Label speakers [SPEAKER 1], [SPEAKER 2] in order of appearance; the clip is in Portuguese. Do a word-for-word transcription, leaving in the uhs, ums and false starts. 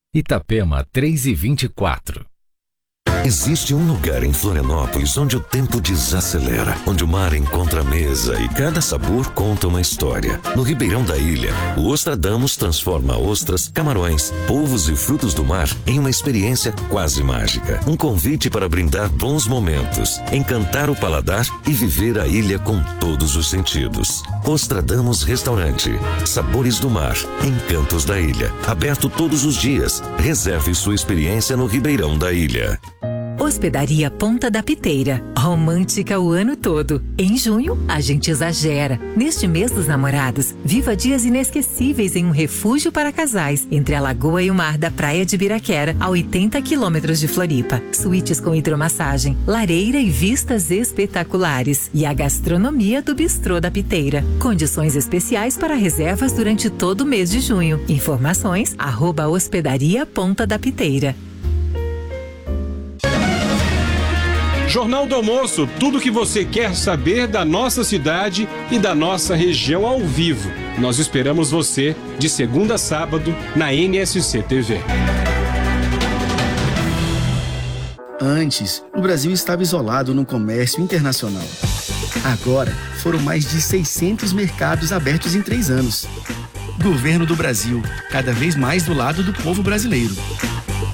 [SPEAKER 1] Itapema três e vinte e quatro.
[SPEAKER 2] Existe um lugar em Florianópolis onde o tempo desacelera, onde o mar encontra a mesa e cada sabor conta uma história. No Ribeirão da Ilha, o Ostradamus transforma ostras, camarões, polvos e frutos do mar em uma experiência quase mágica. Um convite para brindar bons momentos, encantar o paladar e viver a ilha com todos os sentidos. Ostradamus Restaurante. Sabores do mar, encantos da ilha. Aberto todos os dias. Reserve sua experiência no Ribeirão da Ilha.
[SPEAKER 3] Hospedaria Ponta da Piteira. Romântica o ano todo. Em junho, a gente exagera. Neste mês dos namorados, viva dias inesquecíveis em um refúgio para casais, entre a lagoa e o mar da Praia de Biraquera, a oitenta quilômetros de Floripa. Suítes com hidromassagem, lareira e vistas espetaculares. E a gastronomia do Bistrô da Piteira. Condições especiais para reservas durante todo o mês de junho. Informações, arroba Hospedaria Ponta da Piteira.
[SPEAKER 4] Jornal do Almoço, tudo o que você quer saber da nossa cidade e da nossa região ao vivo. Nós esperamos você de segunda a sábado na N S C T V.
[SPEAKER 5] Antes, o Brasil estava isolado no comércio internacional. Agora, foram mais de seiscentos mercados abertos em três anos. Governo do Brasil, cada vez mais do lado do povo brasileiro.